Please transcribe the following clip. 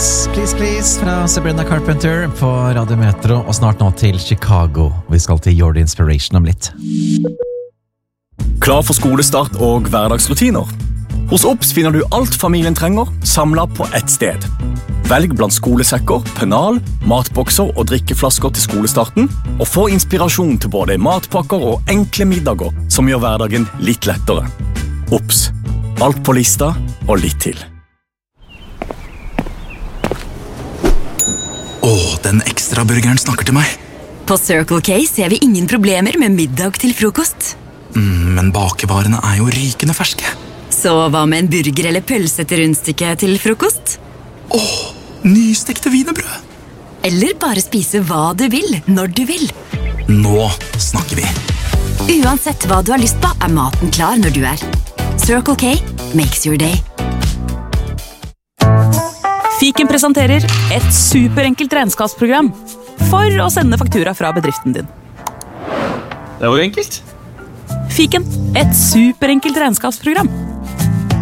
Please, please fra Sabrina Carpenter på Radio Metro, og snart nå til Chicago. Vi skal til Your Inspiration om litt. Klar for skolestart og hverdagsrutiner? Hos OBS finner du alt familien trenger, samlet på ett sted. Velg blant skolesekker, pennal, matbokser og drikkeflasker til skolestarten, og få inspirasjon til både matpakker og enkle middager som gjør hverdagen litt lettere. OBS. Alt på lista og litt til. Den ekstra burgeren snakker til meg. På Circle K ser vi ingen problemer med middag til frokost. Men bakevarene er jo rykende ferske. Så hva med en burger eller pølse til rundstykke til frokost? Nystekte wienerbrød. Eller bare spise hva du vil, når du vil. Nå snakker vi. Uansett hva du har lyst på, er maten klar når du er. Circle K makes your day. Fiken presenterer et superenkelt regnskapsprogram for å sende faktura fra bedriften din. Det var enkelt. Fiken, et superenkelt regnskapsprogram.